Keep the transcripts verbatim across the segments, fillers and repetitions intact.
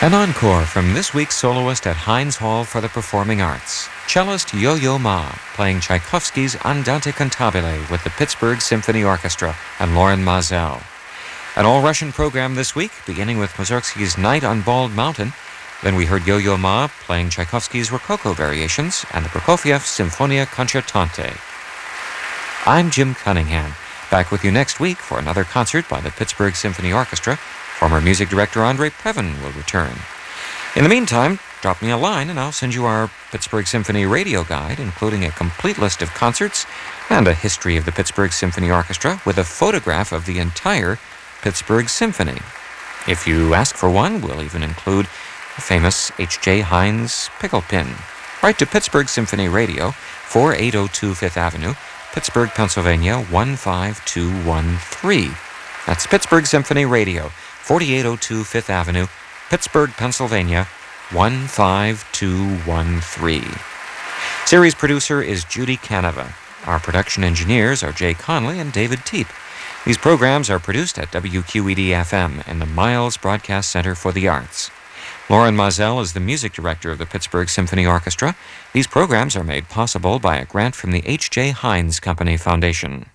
An encore from this week's soloist at Heinz Hall for the Performing Arts, cellist Yo-Yo Ma, playing Tchaikovsky's Andante Cantabile with the Pittsburgh Symphony Orchestra and Loren Maazel. An all-Russian program this week, beginning with Mussorgsky's Night on Bald Mountain. Then we heard Yo-Yo Ma playing Tchaikovsky's Rococo Variations and the Prokofiev Symphonia Concertante. I'm Jim Cunningham, back with you next week for another concert by the Pittsburgh Symphony Orchestra. Former music director Andre Previn will return. In the meantime, drop me a line and I'll send you our Pittsburgh Symphony radio guide, including a complete list of concerts and a history of the Pittsburgh Symphony Orchestra with a photograph of the entire Pittsburgh Symphony. If you ask for one, we'll even include the famous H J Heinz pickle pin. Write to Pittsburgh Symphony Radio, forty-eight oh two Fifth Avenue, Pittsburgh, Pennsylvania, one five two one three. That's Pittsburgh Symphony Radio, forty-eight oh two Fifth Avenue, Pittsburgh, Pennsylvania, one five two one three. Series producer is Judy Canova. Our production engineers are Jay Conley and David Teep. These programs are produced at W Q E D F M and the Miles Broadcast Center for the Arts. Loren Maazel is the music director of the Pittsburgh Symphony Orchestra. These programs are made possible by a grant from the H J Heinz Company Foundation.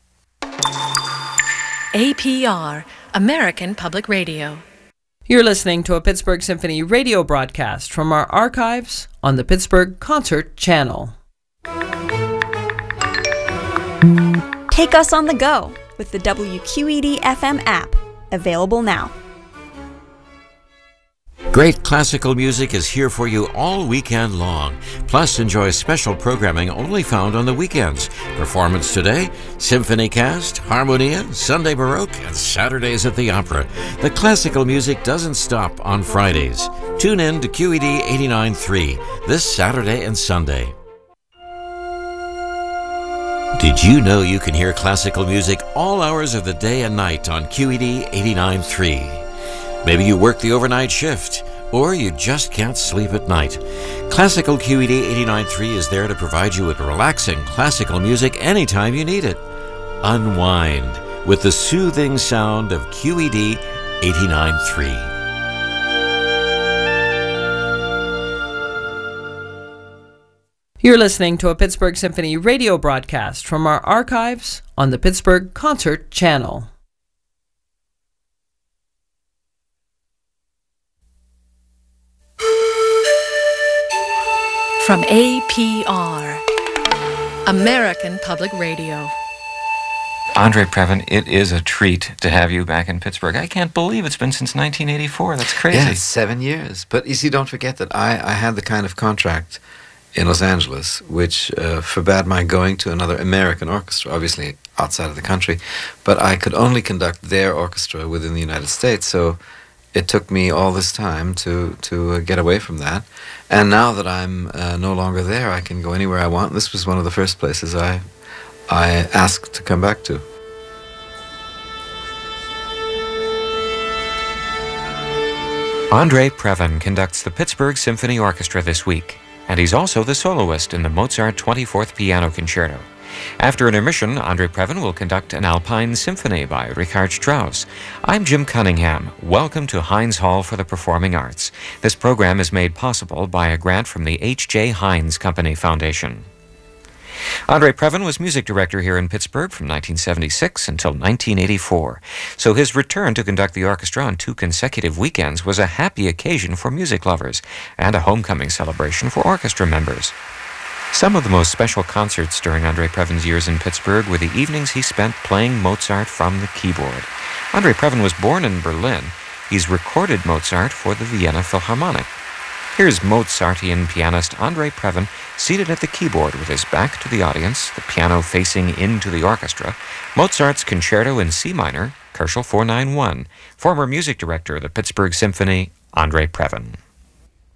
A P R, American Public Radio. You're listening to a Pittsburgh Symphony radio broadcast from our archives on the Pittsburgh Concert Channel. Take us on the go with the W Q E D F M app, available now. Great classical music is here for you all weekend long. Plus, enjoy special programming only found on the weekends. Performance today, Symphony Cast, Harmonia, Sunday Baroque, and Saturdays at the Opera. The classical music doesn't stop on Fridays. Tune in to Q E D eighty-nine point three this Saturday and Sunday. Did you know you can hear classical music all hours of the day and night on Q E D eighty-nine point three? Maybe you work the overnight shift, or you just can't sleep at night. Classical Q E D eighty-nine point three is there to provide you with relaxing classical music anytime you need it. Unwind with the soothing sound of Q E D eighty-nine point three. You're listening to a Pittsburgh Symphony radio broadcast from our archives on the Pittsburgh Concert Channel. From A P R, American Public Radio. Andre Previn, it is a treat to have you back in Pittsburgh. I can't believe it's been since nineteen eighty-four. That's crazy. Yeah, it's seven years. But you see, don't forget that I, I had the kind of contract in Los Angeles which uh, forbade my going to another American orchestra, obviously outside of the country, but I could only conduct their orchestra within the United States, so it took me all this time to, to uh, get away from that. And now that I'm uh, no longer there, I can go anywhere I want. This was one of the first places I, I asked to come back to. Andre Previn conducts the Pittsburgh Symphony Orchestra this week, and he's also the soloist in the Mozart twenty-fourth Piano Concerto. After intermission, Andre Previn will conduct an Alpine Symphony by Richard Strauss. I'm Jim Cunningham. Welcome to Heinz Hall for the Performing Arts. This program is made possible by a grant from the H J Heinz Company Foundation. Andre Previn was music director here in Pittsburgh from nineteen seventy-six until nineteen eighty-four, so his return to conduct the orchestra on two consecutive weekends was a happy occasion for music lovers and a homecoming celebration for orchestra members. Some of the most special concerts during Andre Previn's years in Pittsburgh were the evenings he spent playing Mozart from the keyboard. Andre Previn was born in Berlin. He's recorded Mozart for the Vienna Philharmonic. Here's Mozartian pianist Andre Previn seated at the keyboard with his back to the audience, the piano facing into the orchestra, Mozart's Concerto in C minor, Koelschel four ninety-one, former music director of the Pittsburgh Symphony, Andre Previn.